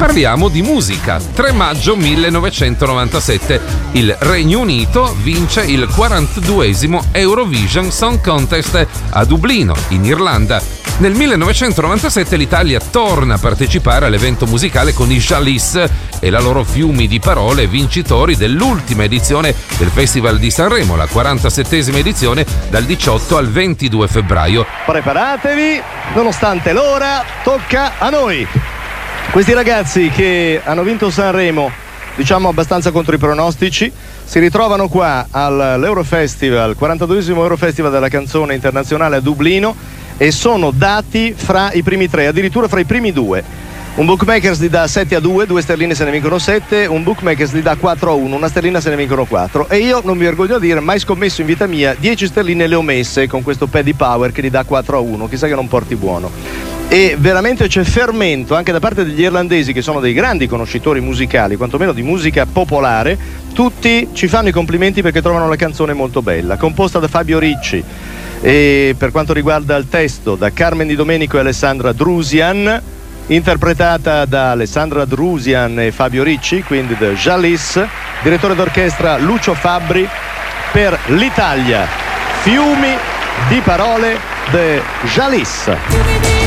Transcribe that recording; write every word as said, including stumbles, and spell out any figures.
parliamo di musica. tre maggio millenovecentonovantasette il Regno Unito vince il quarantaduesimo Eurovision Song Contest a Dublino, in Irlanda. Nel millenovecentonovantasette l'Italia torna a partecipare all'evento musicale con i Jalis e la loro fiumi di parole, vincitori dell'ultima edizione del Festival di Sanremo, la quarantasettesima edizione, dal diciotto al ventidue febbraio. Preparatevi, nonostante l'ora, tocca a noi. Questi ragazzi che hanno vinto Sanremo, diciamo abbastanza contro i pronostici, si ritrovano qua all'Eurofestival, quarantaduesimo Eurofestival della canzone internazionale a Dublino, e sono dati fra i primi tre, addirittura fra i primi due. Un bookmakers gli dà sette a due, due sterline se ne vincono sette, un bookmakers gli dà quattro a uno, una sterlina se ne vincono quattro. E io non mi vergogno a dire, mai scommesso in vita mia, dieci sterline le ho messe con questo Paddy Power che gli dà quattro a uno, chissà che non porti buono. E veramente c'è fermento anche da parte degli irlandesi, che sono dei grandi conoscitori musicali, quantomeno di musica popolare. Tutti ci fanno i complimenti perché trovano la canzone molto bella, composta da Fabio Ricci, e per quanto riguarda il testo da Carmen Di Domenico e Alessandra Drusian, interpretata da Alessandra Drusian e Fabio Ricci, quindi The Jalis, direttore d'orchestra Lucio Fabbri. Per l'Italia, fiumi di parole The Jalis.